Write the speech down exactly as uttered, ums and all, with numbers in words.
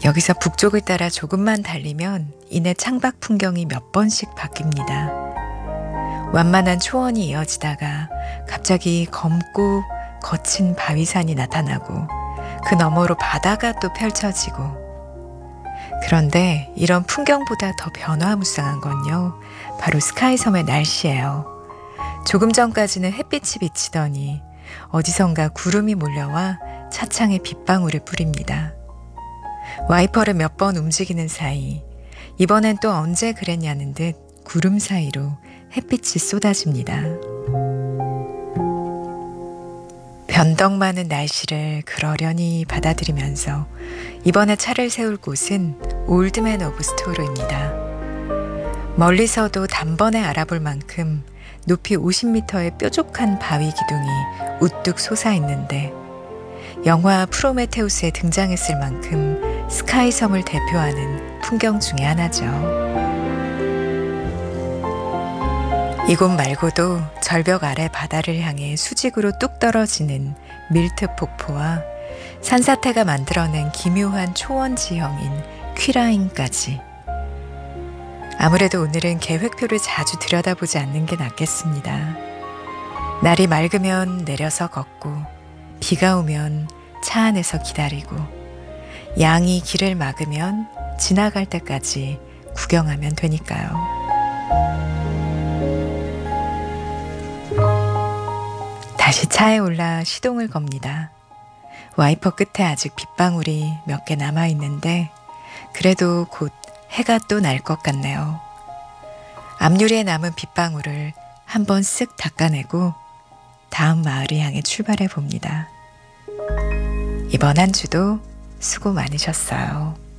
여기서 북쪽을 따라 조금만 달리면 이내 창밖 풍경이 몇 번씩 바뀝니다. 완만한 초원이 이어지다가 갑자기 검고 거친 바위산이 나타나고 그 너머로 바다가 또 펼쳐지고, 그런데 이런 풍경보다 더 변화무쌍한 건요, 바로 스카이섬의 날씨예요. 조금 전까지는 햇빛이 비치더니 어디선가 구름이 몰려와 차창에 빗방울을 뿌립니다. 와이퍼를 몇 번 움직이는 사이 이번엔 또 언제 그랬냐는 듯 구름 사이로 햇빛이 쏟아집니다. 변덕 많은 날씨를 그러려니 받아들이면서 이번에 차를 세울 곳은 올드맨 오브 스토로입니다. 멀리서도 단번에 알아볼 만큼 높이 오십 미터의 뾰족한 바위 기둥이 우뚝 솟아있는데, 영화 프로메테우스에 등장했을 만큼 스카이섬을 대표하는 풍경 중에 하나죠. 이곳 말고도 절벽 아래 바다를 향해 수직으로 뚝 떨어지는 밀트 폭포와 산사태가 만들어낸 기묘한 초원 지형인 퀴라인까지. 아무래도 오늘은 계획표를 자주 들여다보지 않는 게 낫겠습니다. 날이 맑으면 내려서 걷고, 비가 오면 차 안에서 기다리고, 양이 길을 막으면 지나갈 때까지 구경하면 되니까요. 다시 차에 올라 시동을 겁니다. 와이퍼 끝에 아직 빗방울이 몇 개 남아있는데 그래도 곧 해가 또 날 것 같네요. 앞유리에 남은 빗방울을 한번 쓱 닦아내고 다음 마을을 향해 출발해 봅니다. 이번 한 주도 수고 많으셨어요.